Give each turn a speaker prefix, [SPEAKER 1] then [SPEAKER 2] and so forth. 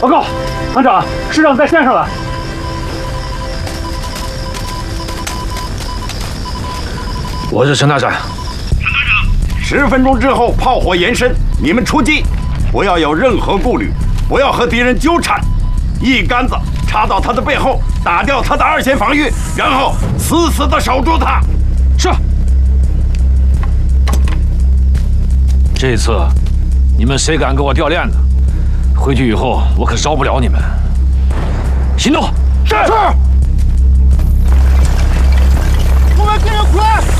[SPEAKER 1] 报告，团长，师长在线上了。
[SPEAKER 2] 我是陈大山。
[SPEAKER 3] 陈团长，10分钟之后炮火延伸，你们出击，不要有任何顾虑，不要和敌人纠缠，一杆子插到他的背后，打掉他的2线防御，然后死死地守住他。
[SPEAKER 2] 是。这次你们谁敢给我掉链子，回去以后我可饶不了你们。行动！
[SPEAKER 3] 是。
[SPEAKER 4] 我们跟着快！